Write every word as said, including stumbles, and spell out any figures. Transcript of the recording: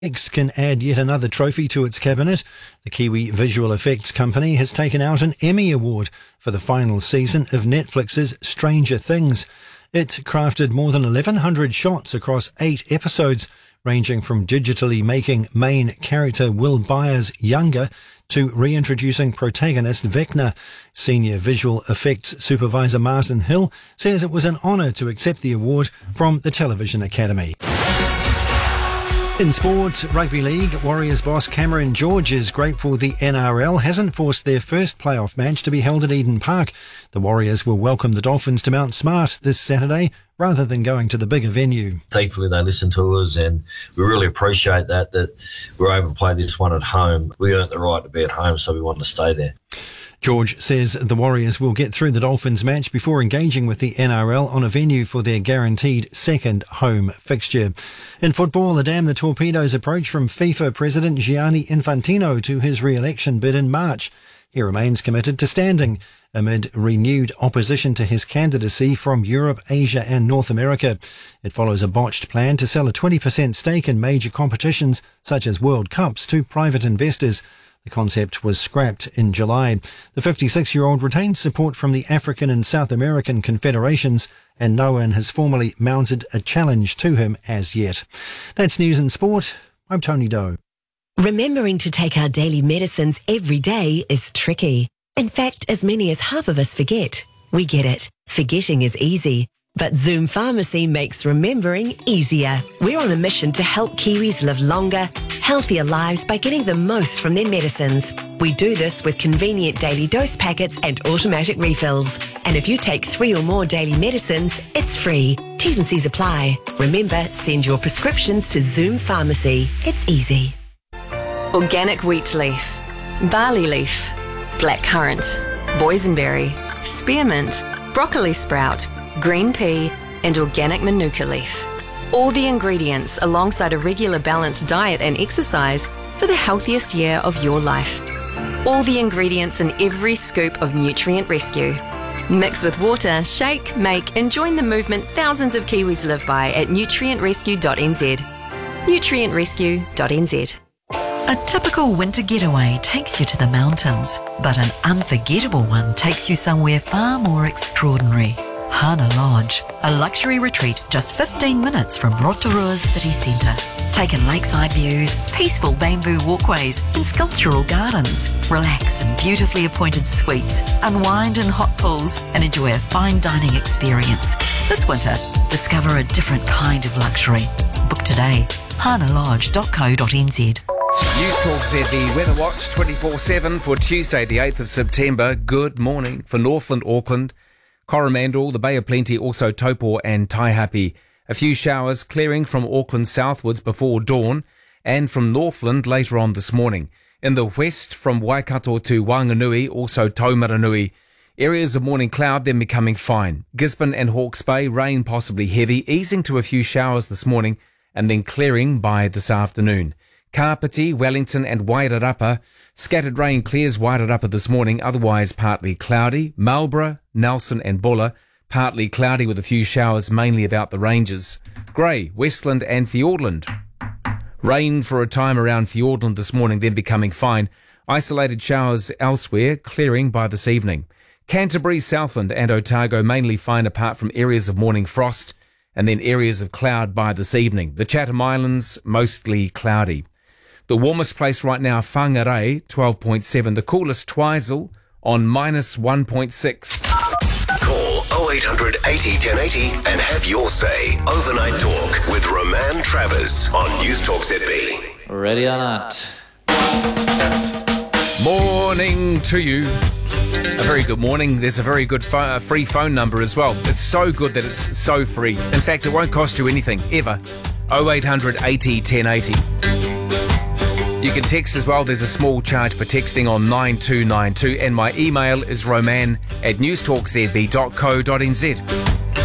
X can add yet another trophy to its cabinet. The Kiwi visual effects company has taken out an Emmy Award for the final season of Netflix's Stranger Things. It crafted more than eleven hundred shots across eight episodes, ranging from digitally making main character Will Byers younger to reintroducing protagonist Vecna. Senior visual effects supervisor Martin Hill says it was an honour to accept the award from the Television Academy. In sport, rugby league, Warriors boss Cameron George is grateful the N R L hasn't forced their first playoff match to be held at Eden Park. The Warriors will welcome the Dolphins to Mount Smart this Saturday rather than going to the bigger venue. Thankfully they listen to us, and we really appreciate that, that we're able to play this one at home. We earned the right to be at home, so we want to stay there. George says the Warriors will get through the Dolphins match before engaging with the N R L on a venue for their guaranteed second home fixture. In football, the damn the torpedoes approach from FIFA President Gianni Infantino to his re-election bid in March. He remains committed to standing amid renewed opposition to his candidacy from Europe, Asia and North America. It follows a botched plan to sell a twenty percent stake in major competitions such as World Cups to private investors. The concept was scrapped in July. The fifty-six-year-old retains support from the African and South American confederations, and no one has formally mounted a challenge to him as yet. That's news and sport. I'm Tony Doe. Remembering to take our daily medicines every day is tricky. In fact, as many as half of us forget. We get it. Forgetting is easy. But Zoom Pharmacy makes remembering easier. We're on a mission to help Kiwis live longer, healthier lives by getting the most from their medicines. We do this with convenient daily dose packets and automatic refills. And if you take three or more daily medicines, it's free. T's and C's apply. Remember, send your prescriptions to Zoom Pharmacy. It's easy. Organic wheat leaf, barley leaf, blackcurrant, boysenberry, spearmint, broccoli sprout, green pea and organic manuka leaf. All the ingredients alongside a regular balanced diet and exercise for the healthiest year of your life. All the ingredients in every scoop of Nutrient Rescue. Mix with water, shake, make and join the movement thousands of Kiwis live by at nutrient rescue dot n z. nutrient rescue dot n z. A typical winter getaway takes you to the mountains, but an unforgettable one takes you somewhere far more extraordinary. Hana Lodge, a luxury retreat just fifteen minutes from Rotorua's city centre. Take in lakeside views, peaceful bamboo walkways and sculptural gardens. Relax in beautifully appointed suites, unwind in hot pools and enjoy a fine dining experience. This winter, discover a different kind of luxury. Book today, hana lodge dot co dot n z. News Talk Z, the Weather Watch twenty-four seven for Tuesday the eighth of September. Good morning for Northland, Auckland, Coromandel, the Bay of Plenty, also Taupo and Taihape. A few showers clearing from Auckland southwards before dawn and from Northland later on this morning. In the west from Waikato to Wanganui, also Taumaranui. Areas of morning cloud then becoming fine. Gisborne and Hawke's Bay, rain possibly heavy, easing to a few showers this morning and then clearing by this afternoon. Kapiti, Wellington and Wairarapa. Scattered rain clears Wairarapa this morning, otherwise partly cloudy. Marlborough, Nelson and Buller, partly cloudy with a few showers mainly about the ranges. Grey, Westland and Fiordland. Rain for a time around Fiordland this morning, then becoming fine. Isolated showers elsewhere, clearing by this evening. Canterbury, Southland and Otago mainly fine apart from areas of morning frost and then areas of cloud by this evening. The Chatham Islands, mostly cloudy. The warmest place right now, Whangarei, twelve point seven. The coolest, Twizel, on minus one point six. Call oh eight hundred eighty ten eighty and have your say. Overnight Talk with Roman Travers on News Talk Z B. Ready or not? Morning to you. A very good morning. There's a very good fo- uh, free phone number as well. It's so good that it's so free. In fact, it won't cost you anything, ever. oh eight hundred eighty ten eighty. You can text as well. There's a small charge for texting on nine two nine two, and my email is roman at news talk z b dot co dot n z.